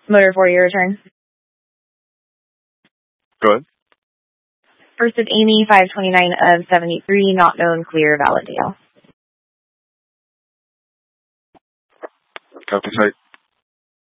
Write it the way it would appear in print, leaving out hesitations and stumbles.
Motor for your return. Go ahead. First of Amy, 529 of 73, not known, clear, valid deal. Copy site.